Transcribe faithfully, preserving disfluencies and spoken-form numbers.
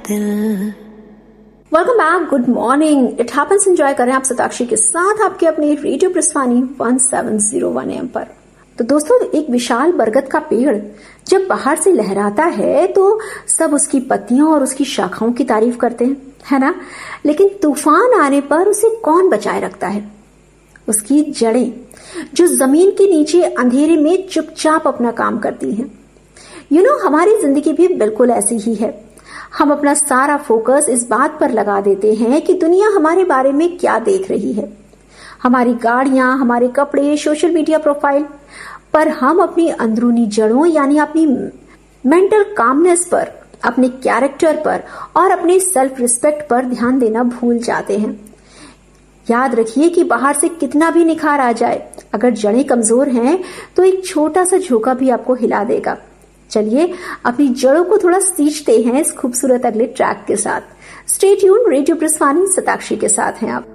दिल। Welcome back, good morning. It happens enjoy करें आप सताक्षी के साथ आपके अपने रेडियो प्रस्थानी सत्रह सौ एक एम पर। तो दोस्तों, एक विशाल बरगद का पेड़ जब बाहर से लहराता है तो सब उसकी पत्तियों और उसकी शाखाओं की तारीफ करते हैं, है ना? लेकिन तूफान आने पर उसे कौन बचाए रखता है? उसकी जड़ें, जो जमीन के नीचे अंधेरे में चुपचाप अपना काम करती हैं। यू नो, हमारी जिंदगी भी बिल्कुल ऐसी ही है। हम अपना सारा फोकस इस बात पर लगा देते हैं कि दुनिया हमारे बारे में क्या देख रही है, हमारी गाड़ियां, हमारे कपड़े, सोशल मीडिया प्रोफाइल, पर हम अपनी अंदरूनी जड़ों यानी अपनी मेंटल कामनेस पर, अपने कैरेक्टर पर और अपने सेल्फ रिस्पेक्ट पर ध्यान देना भूल जाते हैं। याद रखिए कि बाहर से कितना भी निखार आ जाए, अगर जड़ें कमजोर हैं तो एक छोटा सा झोंका भी आपको हिला देगा। चलिए अपनी जड़ों को थोड़ा सींचते हैं इस खूबसूरत अगले ट्रैक के साथ। स्टे ट्यून्ड, रेडियो प्रस्थानी सताक्षी के साथ हैं आप।